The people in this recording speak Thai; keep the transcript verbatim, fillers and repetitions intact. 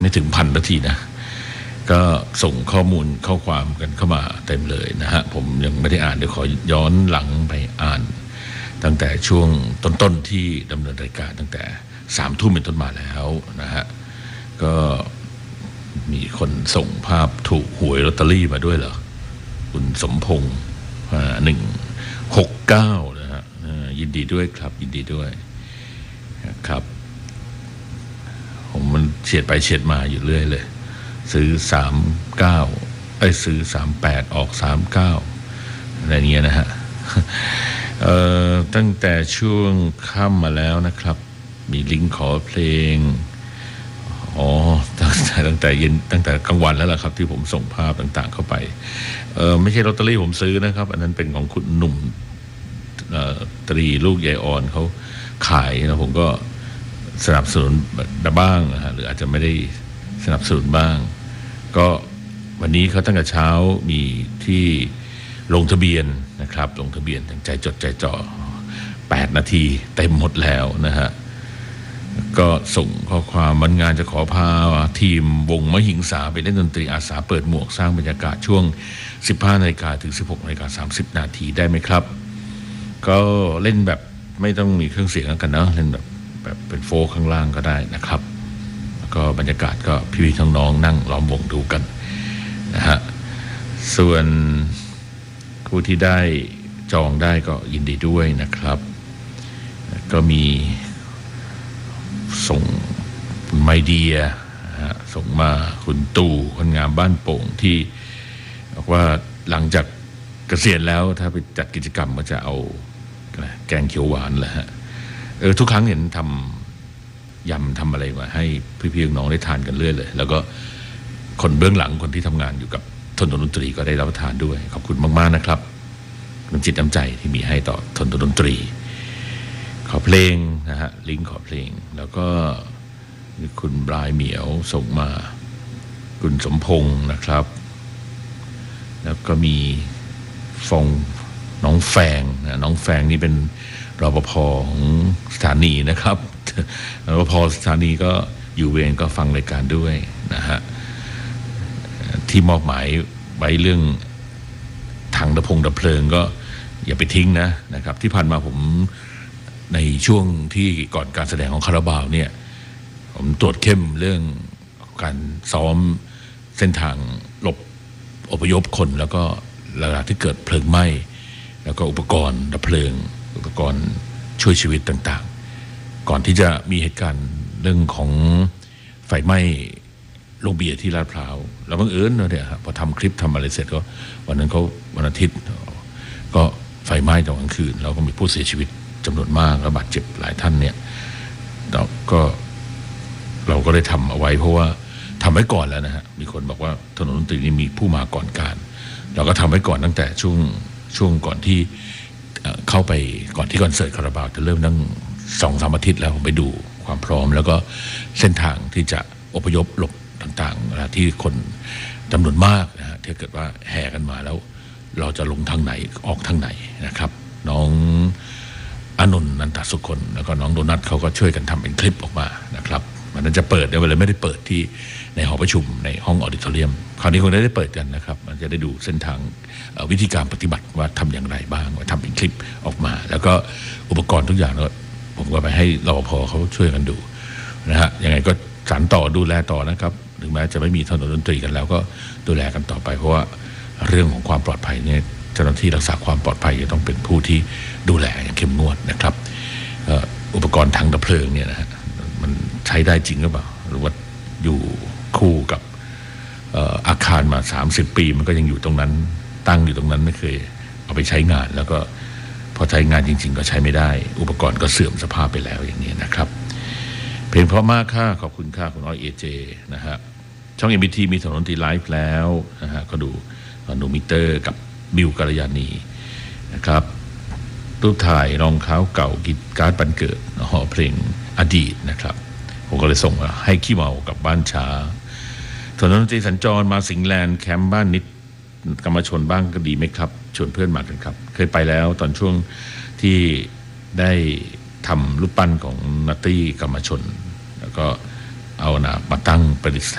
ไม่ถึงพันนาทีนะก็ส่งข้อมูลข้อความกันเข้ามาเต็มเลยนะฮะผมยังไม่ได้อ่านเดี๋ยวขอย้อนหลังไปอ่านตั้งแต่ช่วงต้นๆที่ดำเนินรายการตั้งแต่สามทุ่มเป็นต้นมาแล้วนะฮะก็มีคนส่งภาพถูกหวยลอตเตอรี่มาด้วยเหรอคุณสมพงษ์หนึ่งหกเก้านะฮะยินดีด้วยครับยินดีด้วยครับผมมันเฉียดไปเฉียดมาอยู่เรื่อยเลยซื้อสามเก้าไอ้ซื้อสามแปดออกสามเก้าอะไรเงี้ยนะฮะเอ่อตั้งแต่ช่วงค่ำมาแล้วนะครับมีลิงก์ขอเพลงอ๋อตั้งแต่ตั้งแต่เย็นตั้งแต่กลางวันแล้วล่ะครับที่ผมส่งภาพต่างๆเข้าไปเออไม่ใช่ลอตเตอรี่ผมซื้อนะครับอันนั้นเป็นของคุณหนุ่มเอ่อตรีลูกยายอ่อนเขาขายนะผมก็สนับสนุนบ้างนะฮะหรืออาจจะไม่ได้สนับสนุนบ้างก็วันนี้เขาตั้งแต่เช้ามีที่ลงทะเบียนนะครับลงทะเบียนใจจดใจจ่อแปดนาทีเต็มหมดแล้วนะฮะก็ส่งข้อความวันงานจะขอพาทีมวงมหิงสาไปเล่นดนตรีอาสาเปิดหมวกสร้างบรรยากาศช่วง สิบห้านาฬิกา ถึง สิบหกนาฬิกาสามสิบ นาทีได้ไหมครับก็เล่นแบบไม่ต้องมีเครื่องเสียงกันนะเล่นแบบแบบเป็นโฟล์ข้างล่างก็ได้นะครับแล้วก็บรรยากาศก็พี่ๆน้องๆนั่งล้อมวงดูกันนะฮะส่วนผู้ที่ได้จองได้ก็ยินดีด้วยนะครับก็มีส่งคุณไมเดียส่งมาคุณตู่คนงามบ้านโป่งที่บอกว่าหลังจากเกษียณแล้วถ้าไปจัดกิจกรรมก็จะเอาแกงเขียวหวานแหละฮะเออทุกครั้งเห็นทำยำทำอะไรมาให้พี่ๆน้องได้ทานกันเรื่อยเลยแล้วก็คนเบื้องหลังคนที่ทำงานอยู่กับทนดนตรีก็ได้รับประทานด้วยขอบคุณมากๆนะครับน้ำจิตน้ำใจที่มีให้ต่อทนดนตรีขอเพลงนะฮะลิงก์ขอเพลงแล้วก็คุณบรายเหมียวส่งมาคุณสมพงษ์นะครับแล้วก็มีฟงน้องแฟงนะน้องแฟงนี่เป็นรปภของสถานีนะครับรปภสถานีก็อยู่เวรก็ฟังรายการด้วยนะฮะที่มอบหมายไว้เรื่องถังดับพงดับเพลิงก็อย่าไปทิ้งนะนะครับที่ผ่านมาผมในช่วงที่ก่อนการแสดงของคาราบาวเนี่ยผมตรวจเข้มเรื่องการซ้อมเส้นทางหลบอพยพคนแล้วก็เวลาที่เกิดเพลิงไหม้แล้วก็อุปกรณ์ดับเพลิงอุปกรณ์ช่วยชีวิตต่างๆก่อนที่จะมีเหตุการณ์เรื่องของไฟไหม้โรงเบียร์ที่ลาดพร้าวแล้วบังเอิญเนี่ยครับพอทำคลิปทำอะไรเสร็จก็วันนั้นเขาวันอาทิตย์ก็ไฟไหม้ตอนกลางคืนแล้วก็มีผู้เสียชีวิตจำนวนมากและบาดเจ็บหลายท่านเนี่ยเราก็เราก็ได้ทำเอาไว้เพราะว่าทำไว้ก่อนแล้วนะฮะมีคนบอกว่าถนนดนตรีนี้มีผู้มาก่อนการเราก็ทำไว้ก่อนตั้งแต่ช่วงช่วงก่อนที่เข้าไปก่อนที่คอนเสิร์ตคาราบาวจะเริ่มตั้งสองสามอาทิตย์แล้วผมไปดูความพร้อมแล้วก็เส้นทางที่จะอพยพหลบต่างๆนะที่คนจำนวนมากนะฮะถ้าเกิดว่าแห่กันมาแล้วเราจะลงทางไหนออกทางไหนนะครับน้องอานนท์นันทสุคนแล้วก็น้องโดนัทเขาก็ช่วยกันทำเป็นคลิปออกมานะครับมันนั้นจะเปิดได้เลยไม่ได้เปิดที่ในหอประชุมในห้องออดิทอเรียมคราวนี้คงได้เปิดกันนะครับมันจะได้ดูเส้นทางวิธีการปฏิบัติว่าทำอย่างไรบ้างว่าทำเป็นคลิปออกมาแล้วก็อุปกรณ์ทุกอย่างก็ผมก็ไปให้รปภเขาช่วยกันดูนะฮะยังไงก็สานต่อดูแลต่อนะครับถึงแม้จะไม่มีถนนดนตรีกันแล้วก็ดูแลกันต่อไปเพราะว่าเรื่องของความปลอดภัยเนี่ยเจ้าหน้าที่รักษาความปลอดภัยจะต้องเป็นผู้ที่ดูแลอย่างเข้มงวดนะครับอุปกรณ์ถังดับเพลิงเนี่ยนะฮะมันใช้ได้จริงหรือเปล่าหรือว่าอยู่คู่กับอาคารมาสามสิบปีมันก็ยังอยู่ตรงนั้นตั้งอยู่ตรงนั้นไม่เคยเอาไปใช้งานแล้วก็พอใช้งานจริงๆก็ใช้ไม่ได้อุปกรณ์ก็เสื่อมสภาพไปแล้วอย่างนี้นะครับเพลงเพราะมากค่ะขอบคุณค่ะคุณอ้อยเอเจนะฮะช่อง เอ็ม บี ที มีถนนตีไลฟ์แล้วนะฮะก็ดูโนมิเตอร์กับบิวกัลยาณีนะครับรูปถ่ายรองเท้าเก่ากิจการ์ดบันเกิดห่อเพลงอดีตนะครับผมก็เลยส่งมาให้ขี้เมากับบ้านช้าถนนดนตรีสัญจรมาสิงห์แลนด์แคมป์บ้านนิดกรรมชนบ้างก็ดีไหมครับชวนเพื่อนมากันครับเคยไปแล้วตอนช่วงที่ได้ทำรูปปั้นของนัตตี้กรรมชนแล้วก็เอานะมาตั้งประดิษฐ